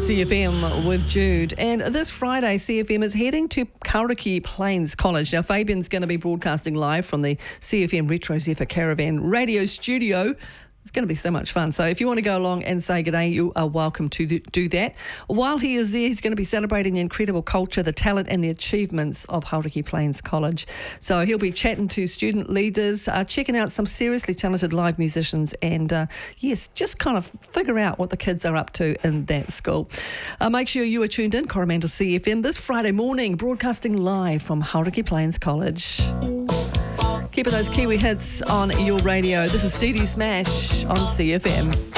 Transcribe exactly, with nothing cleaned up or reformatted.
C F M with Jude. And this Friday, C F M is heading to Kauriki Plains College. Now, Fabian's going to be broadcasting live from the C F M Retro Zephyr Caravan radio studio. It's going to be so much fun. So if you want to go along and say g'day, you are welcome to do that. While he is there, he's going to be celebrating the incredible culture, the talent and the achievements of Kauriki Plains College. So he'll be chatting to student leaders, uh, checking out some seriously talented live musicians and, uh, yes, just kind of figure out what the kids are up to in that school. Uh, make sure you are tuned in, Coromandel C F M, this Friday morning, broadcasting live from Kauriki Plains College. Keeping those Kiwi hits on your radio. This is Dee Dee Smash on C F M.